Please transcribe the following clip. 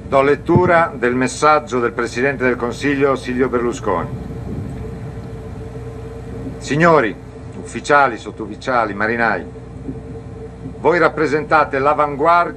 Do lettura del messaggio del Presidente del Consiglio Silvio Berlusconi. Signori, ufficiali, sottufficiali, marinai, voi rappresentate l'avanguardia